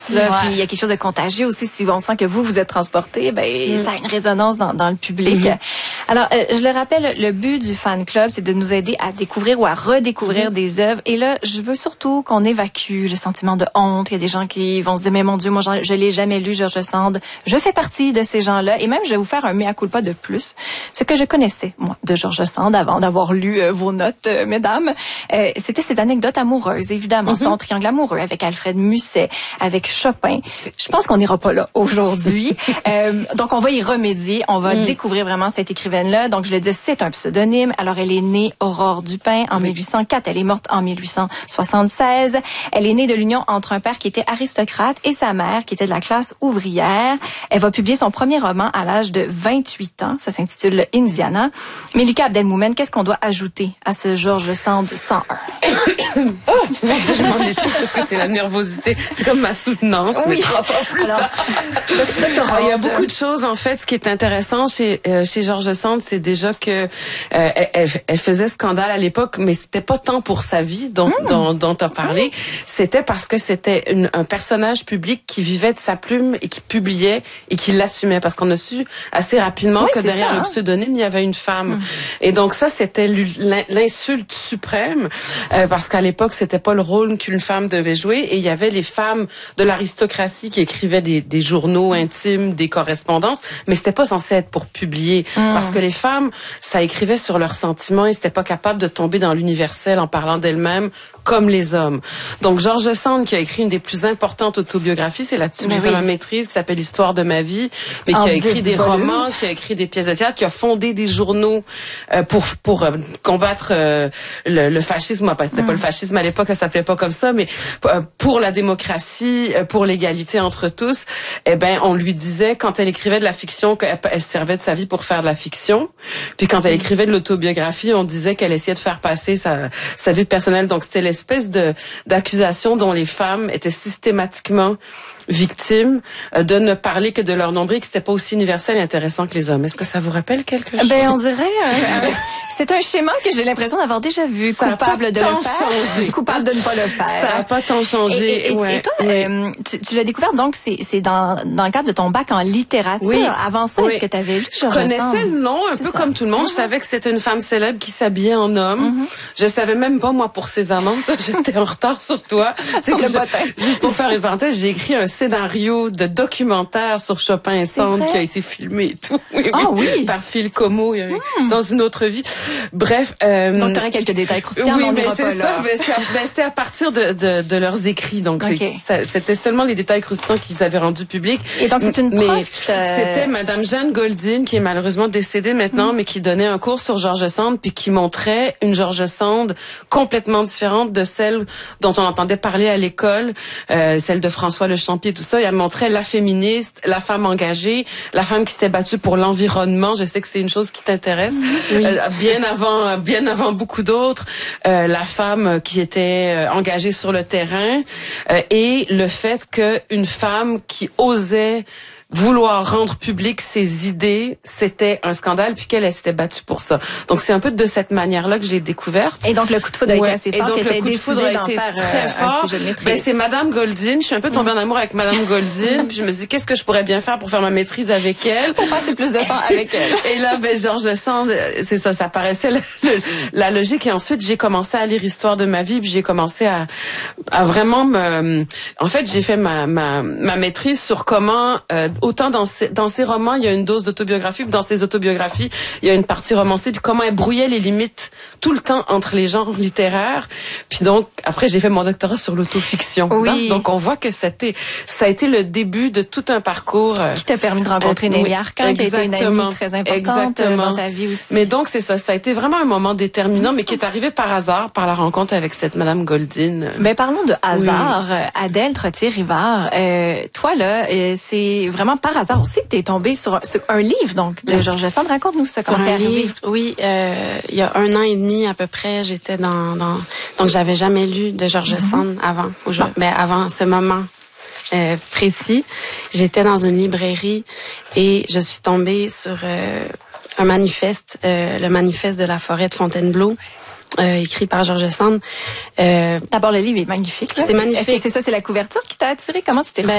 là, puis il y a quelque chose de contagieux aussi. Si on sent que vous êtes transporté, ça a une résonance dans le public. Alors, je le rappelle, le but du fan club, c'est de nous aider à découvrir ou à redécouvrir des œuvres. Et là, je veux surtout qu'on évacue le sentiment de honte. Il y a des gens qui vont se dire, mais mon Dieu, moi, je l'ai jamais lu, George Sand. Je fais partie de ces gens-là. Et même, je vais vous faire un mea culpa de plus. Ce que je connaissais, moi, de George Sand avant d'avoir lu vos notes, mesdames, c'était cette anecdote amoureuse, évidemment. Son triangle amoureux avec Alfred Musset, avec Chopin. Je pense qu'on n'ira pas là aujourd'hui. Donc, on va y remédier. On va découvrir vraiment cette écrivaine-là. Donc, je le dis, c'est un pseudonyme. Alors, elle est née Aurore Dupin en 1804. Elle est morte en 1876. Elle est née de l'union entre un père qui était aristocrate et sa mère qui était de la classe ouvrière. Elle va publier son premier roman à l'âge de 28 ans. Ça s'intitule Indiana. Melika Abdelmoumen, qu'est-ce qu'on doit ajouter à ce George Sand 101? Je m'en étais parce que c'est la nervosité. C'est comme ma soutenance, mais 30 ans plus tard. Il y a beaucoup de choses, en fait. Ce qui est intéressant chez George Sand, c'est déjà que elle faisait scandale à l'époque, mais c'était pas tant pour sa vie dont t'as parlé. C'était parce que c'était un personnage public qui vivait de sa plume et qui publiait et qui l'assumait. Parce qu'on a su assez rapidement que derrière le pseudonyme, il y avait une femme. Et donc ça, c'était l'insulte suprême, parce qu'à l'époque, c'était pas le rôle qu'une femme devait jouer. Et il y avait les femmes de l'aristocratie qui écrivaient des journaux intimes, des correspondances, mais c'était pas censé être pour publier. Parce que les femmes, ça écrivait sur leurs sentiments et c'était pas capable de tomber dans l'universel en parlant d'elles-mêmes comme les hommes. Donc, George Sand, qui a écrit une des plus importantes autobiographies, c'est là-dessus que j'ai fait ma maîtrise, qui s'appelle L'Histoire de ma vie, mais qui a écrit des romans, qui a écrit des pièces de théâtre, qui a fondé des journaux pour combattre le fascisme. Moi, c'était pas le fascisme à l'époque, ça s'appelait pas comme ça, mais pour la démocratie, pour l'égalité entre tous. Eh ben, on lui disait, quand elle écrivait de la fiction, qu'elle servait de sa vie pour faire de la fiction. Puis quand elle écrivait de l'autobiographie, on disait qu'elle essayait de faire passer sa vie personnelle. Donc, c'était l'espèce d'accusation dont les femmes étaient systématiquement victimes de ne parler que de leur nombril, que c'était pas aussi universel et intéressant que les hommes. Est-ce que ça vous rappelle quelque chose? On dirait, c'est un schéma que j'ai l'impression d'avoir déjà vu. Ça coupable de le faire, changé. coupable de ne pas le faire. Ça n'a pas tant changé. Et toi, tu l'as découvert, donc c'est dans le cadre de ton bac en littérature. Oui. Avant ça, est-ce que tu avais lu Je connaissais le nom, un peu comme tout le monde. Je savais que c'était une femme célèbre qui s'habillait en homme. Je savais même pas, moi, pour ses amantes. J'étais en retard sur toi. Sur le bottin. Juste pour faire une parenthèse, j'ai écrit un scénario de documentaire sur Chopin et Sand qui a été filmé et tout. Oui. Par Phil Como dans une autre vie. Bref. Donc, tu aurais quelques détails croustillants. Oui, mais c'est ça. C'était à partir de leurs écrits. Donc, c'était seulement les détails croustillants qu'ils avaient rendus publics. Et donc, c'est une prof c'était Madame Jeanne Goldin, qui est malheureusement décédée maintenant, mais qui donnait un cours sur George Sand, puis qui montrait une George Sand complètement différente de celle dont on entendait parler à l'école, celle de François Le Champier, tout ça. Elle montrait la féministe, la femme engagée, la femme qui s'était battue pour l'environnement. Je sais que c'est une chose qui t'intéresse. Bien avant beaucoup d'autres, la femme qui était engagée sur le terrain, et le fait qu'une femme qui osait vouloir rendre public ses idées, c'était un scandale, puis qu'elle s'était battue pour ça. Donc, c'est un peu de cette manière-là que je l'ai découverte. Et donc, le coup de foudre a été assez fort. Et donc, le coup de foudre a été très fort. C'est Madame Goldin. Je suis un peu tombée en amour avec Madame Goldin. Puis je me dis, qu'est-ce que je pourrais bien faire pour faire ma maîtrise avec elle? Pour passer plus de temps avec elle. Et là, George Sand, c'est ça paraissait la logique. Et ensuite, j'ai commencé à lire Histoire de ma vie, puis j'ai commencé à vraiment en fait, j'ai fait ma maîtrise sur comment, autant dans ses romans, il y a une dose d'autobiographie, puis dans ses autobiographies, il y a une partie romancée, puis comment elle brouillait les limites tout le temps entre les genres littéraires. Puis donc, après, j'ai fait mon doctorat sur l'autofiction. Oui. Donc, on voit que ça a été le début de tout un parcours. Qui t'a permis de rencontrer Nelly Arcan, qui a été une amie très importante dans ta vie aussi. Mais donc, c'est ça. Ça a été vraiment un moment déterminant, mais qui est arrivé par hasard, par la rencontre avec cette Madame Goldin. Mais parlons de hasard. Adèle Trottier-Rivard, toi, là, c'est vraiment par hasard aussi que tu es tombée sur un livre, donc, de George Sand. Raconte-nous ça, comment c'est arrivé. Oui, il y a 1 an et demi à peu près, j'étais donc j'avais jamais lu de George Sand avant, avant ce moment précis. J'étais dans une librairie et je suis tombée sur un manifeste, le manifeste de la forêt de Fontainebleau. Écrit par George Sand. D'abord, le livre est magnifique. C'est magnifique. Est-ce que c'est ça, c'est la couverture qui t'a attiré? Comment tu t'es retrouvée